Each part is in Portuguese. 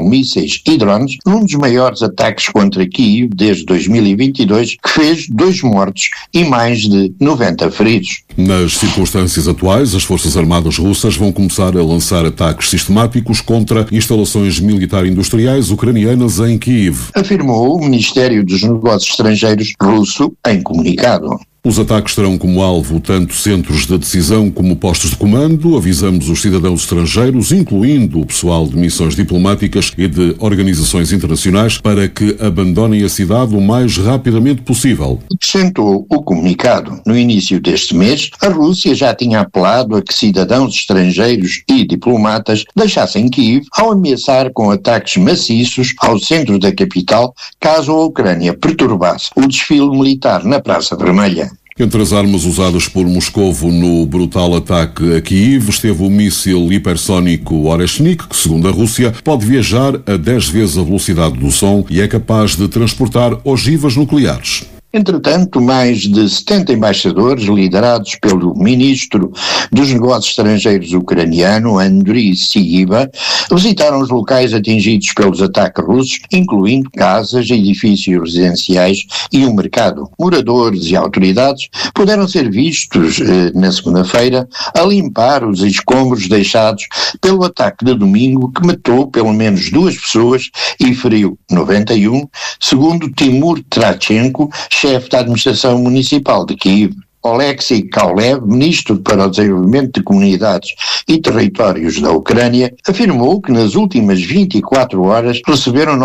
com mísseis e drones num dos maiores ataques contra Kiev desde 2022, que fez 2 mortos e mais de 90 feridos. Nas circunstâncias atuais, as Forças Armadas russas vão começar a lançar ataques sistemáticos contra instalações militar-industriais ucranianas em Kiev, afirmou o Ministério dos Negócios Estrangeiros russo em comunicado. Os ataques terão como alvo tanto centros de decisão como postos de comando. Avisamos os cidadãos estrangeiros, incluindo o pessoal de missões diplomáticas e de organizações internacionais, para que abandonem a cidade o mais rapidamente possível. Acrescentou o comunicado. No início deste mês, a Rússia já tinha apelado a que cidadãos estrangeiros e diplomatas deixassem Kiev ao ameaçar com ataques maciços ao centro da capital caso a Ucrânia perturbasse o desfile militar na Praça Vermelha. Entre as armas usadas por Moscovo no brutal ataque a Kiev esteve o míssil hipersónico Oreshnik, que, segundo a Rússia, pode viajar a 10 vezes a velocidade do som e é capaz de transportar ogivas nucleares. Entretanto, mais de 70 embaixadores, liderados pelo ministro dos Negócios Estrangeiros ucraniano, Andriy Sybiha, visitaram os locais atingidos pelos ataques russos, incluindo casas, edifícios residenciais e um mercado. Moradores e autoridades puderam ser vistos na segunda-feira a limpar os escombros deixados pelo ataque de domingo, que matou pelo menos 2 pessoas e feriu 91, segundo Timur Trachenko, chefe da administração municipal de Kiev. Oleksiy Kaulev, ministro para o desenvolvimento de comunidades e territórios da Ucrânia, afirmou que nas últimas 24 horas receberam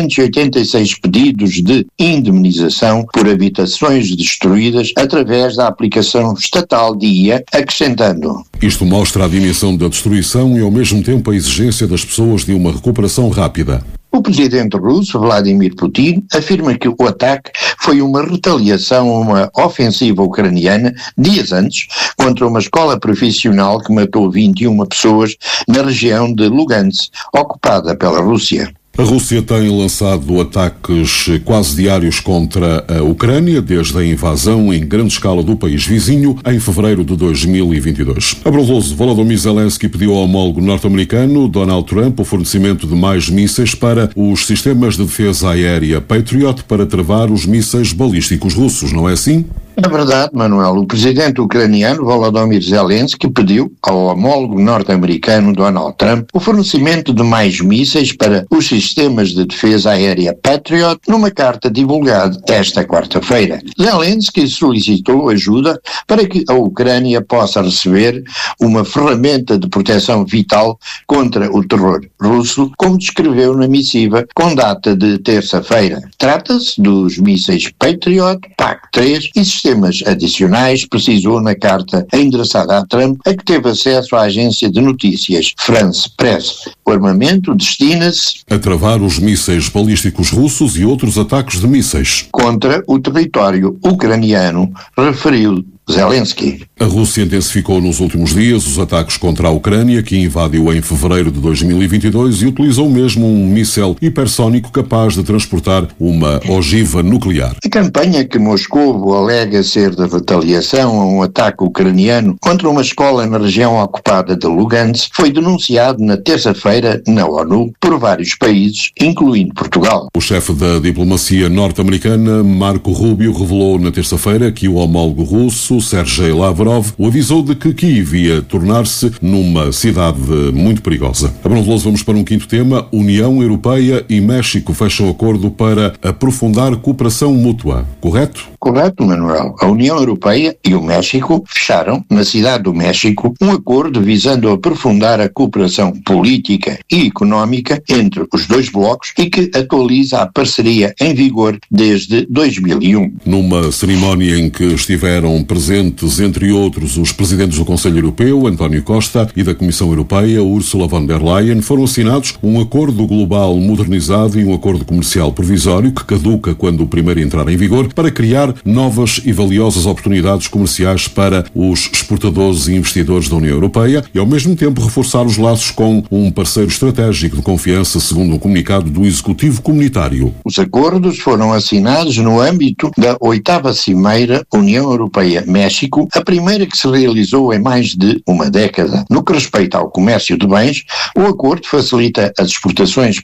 986 pedidos de indemnização por habitações destruídas através da aplicação estatal DIA, acrescentando: Isto mostra a dimensão da destruição e ao mesmo tempo a exigência das pessoas de uma recuperação rápida. O presidente russo, Vladimir Putin, afirma que o ataque foi uma retaliação a uma ofensiva ucraniana, dias antes, contra uma escola profissional que matou 21 pessoas na região de Lugansk, ocupada pela Rússia. A Rússia tem lançado ataques quase diários contra a Ucrânia desde a invasão em grande escala do país vizinho em fevereiro de 2022. A Brussels, Volodymyr Zelensky pediu ao homólogo norte-americano Donald Trump o fornecimento de mais mísseis para os sistemas de defesa aérea Patriot para travar os mísseis balísticos russos, não é assim? É verdade, Manuel. O presidente ucraniano Volodymyr Zelensky pediu ao homólogo norte-americano Donald Trump o fornecimento de mais mísseis para os sistemas de defesa aérea Patriot numa carta divulgada esta quarta-feira. Zelensky solicitou ajuda para que a Ucrânia possa receber uma ferramenta de proteção vital contra o terror russo, como descreveu na missiva com data de terça-feira. Trata-se dos mísseis Patriot, PAC-3 e sistemas adicionais, precisou na carta endereçada a Trump, a que teve acesso à agência de notícias France Press. O armamento destina-se a travar os mísseis balísticos russos e outros ataques de mísseis contra o território ucraniano, referiu Zelensky. A Rússia intensificou nos últimos dias os ataques contra a Ucrânia, que invadiu em fevereiro de 2022 e utilizou mesmo um míssil hipersónico capaz de transportar uma ogiva nuclear. A campanha que Moscovo alega ser de retaliação a um ataque ucraniano contra uma escola na região ocupada de Lugansk foi denunciado na terça-feira na ONU por vários países, incluindo Portugal. O chefe da diplomacia norte-americana, Marco Rubio, revelou na terça-feira que o homólogo russo, Sergei Lavrov, o avisou de que Kiev ia tornar-se numa cidade muito perigosa. Agora vamos para um quinto tema. União Europeia e México fecham acordo para aprofundar cooperação mútua. Correto? Correto, Manuel. A União Europeia e o México fecharam, na cidade do México, um acordo visando aprofundar a cooperação política e económica entre os dois blocos e que atualiza a parceria em vigor desde 2001. Numa cerimónia em que estiveram presentes, entre outros, os presidentes do Conselho Europeu, António Costa, e da Comissão Europeia, Ursula von der Leyen, foram assinados um acordo global modernizado e um acordo comercial provisório que caduca quando o primeiro entrar em vigor, para criar novas e valiosas oportunidades comerciais para os exportadores e investidores da União Europeia e, ao mesmo tempo, reforçar os laços com um parceiro estratégico de confiança, segundo um comunicado do Executivo Comunitário. Os acordos foram assinados no âmbito da 8ª Cimeira União Europeia-México, a primeira que se realizou em mais de uma década. No que respeita ao comércio de bens, o acordo facilita as exportações